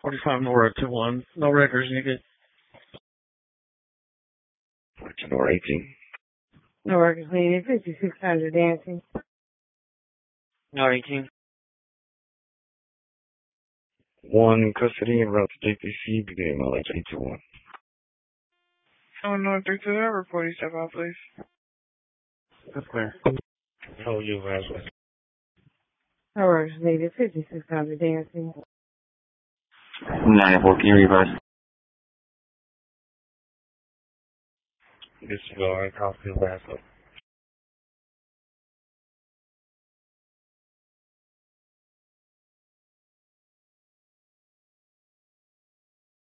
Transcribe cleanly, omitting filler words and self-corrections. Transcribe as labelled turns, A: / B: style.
A: 45 Nora 2-1. No records needed.
B: 42 Nora 18.
C: No records needed. 5600 dancing.
A: No 18.
B: 1 custody and route to JPC, beginning mileage 821.
D: Oh, no, 32, report you step out, please.
A: That's clear.
B: How are you, Vasquez?
C: No records needed. 5600 dancing.
B: 9-4, can you reverse? This is all right, copy, Vasquez.